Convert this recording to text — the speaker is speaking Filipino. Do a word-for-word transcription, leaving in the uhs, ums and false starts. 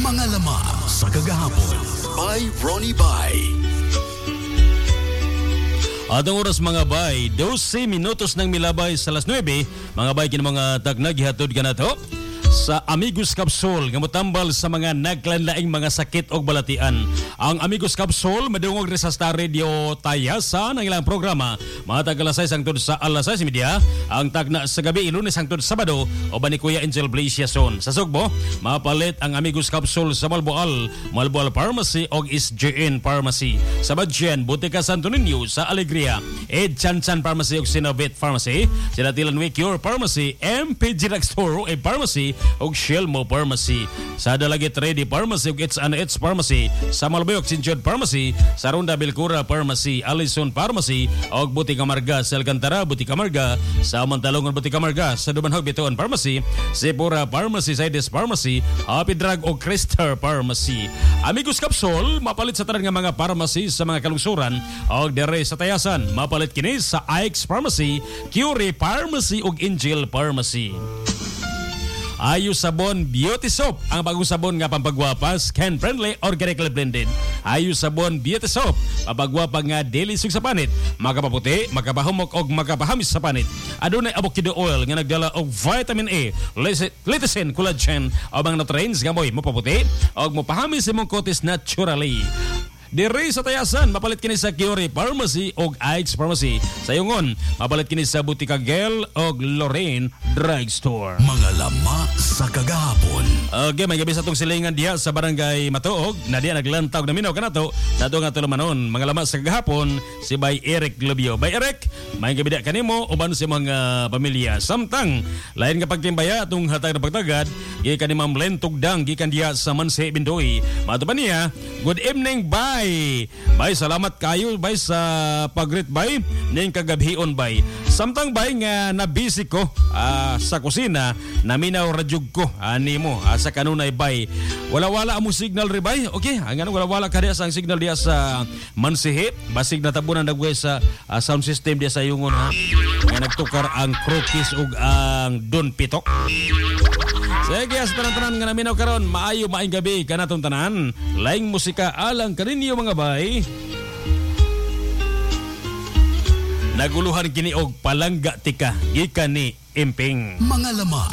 Mga lama sa kagahapon by Ronnie Bay. Atong oras mga bay, twelve minutos nang milabay sa alas nuwebe. Mga bay, kini mga tagnag gihatod ka na to sa Amigos Capsule nga motambal sa mga naglanlaing mga sakit o balatian. Ang Amigos Capsule madungog rin sa Star Radio Tayasa ng ilang programa. Mga tag-alasay sangtod sa alasay si media. Ang tagna sa gabi Lunes sangtod Sabado o ba ni Kuya Angel Blaziason. Sa Sugbo, mapalit ang Amigos Capsule sa Malboal, Malboal Pharmacy o S J N Pharmacy. Sa Badyan, Butika Santo Niño, sa Alegria, Ed Chanchan Pharmacy o Sinovet Pharmacy. Sa Tilan Cure Pharmacy, M P G Store o Pharmacy og Shelmo Pharmacy. Sa Dalagit Ready Pharmacy ug It's and It's Pharmacy. Sa Malbayok Sinchod Pharmacy. Sa Ronda Belcura Pharmacy, Allison Pharmacy og Butika Marga sa Alcantara, Butika Marga sa Mantalongan, Butika Marga sa Dumanhog Bituan Pharmacy, Sepura Pharmacy, Sides Pharmacy, Happy Drug og Cristar Pharmacy. Amigos Capsule mapalit sa tanan nga mga pharmacy sa mga kalungsuran og dere sa Tayasan. Mapalit kini sa Ike's Pharmacy, Curie Pharmacy ug Angel Pharmacy. Ayu Sabon Beauty Soap, ang bagong sabon nga pampagwapas, skin-friendly, organically blended. Ayu Sabon Beauty Soap, pampagwapa nga daily sug sa panit, makapaputi, makapahumok og makapahamis sa panit. Adunay avocado oil nga nagdala og vitamin A, lecithin, collagen, o mga nutrients nga mo'y mapaputi og mapahamis imong kutis naturally. Diri sa Tayasan, mapalit kini sa Curie Pharmacy og Ike's Pharmacy. Sa Yungon, mapalit kini sa Butika Gel og Lorraine Drugstore. Mga lama sa kagahapon. Okay, may gabi sa itong silingan diya sa Barangay Matuog. Na diya naglantawag na minaw ka na to. Sa ito nga tulumanon, mga lama sa kagahapon, si Bay Eric Globio. Bay Eric, may gabi diya kanimo, uban sa mga pamilya. Samtang, lain nga pagtimbaya atong hatag na pagtagad, gikan ni Ma'am Len Tugdang, gikan diya sa Manse Bindoy. Mato pa niya, good evening, Bay. Bay, salamat kayo, Bay, sa pag-greet, Bay, ning kagabhion, Bay. Samtang, Bay, nga nabisi ko uh, sa kusina, naminaw radyog ko, ani mo, uh, sa kanunay, Bay. Wala-wala among signal, ri, Bay. Okay, ang ano, wala-wala ka diya sa signal diya sa Mansihe. Basig na tabunan nagwe sa uh, sound system diya sa Yungon, ha. Nga nagtukar ang Crokis ug ang Don Pitok. Sige, sa tanan-tanan nga naminaw karon, maayo maayong gabi kanatong tanan. Laing musika alang kaninyo mga bay. Naguluhan kini og palangga tika gikan ni Imping. Mga lama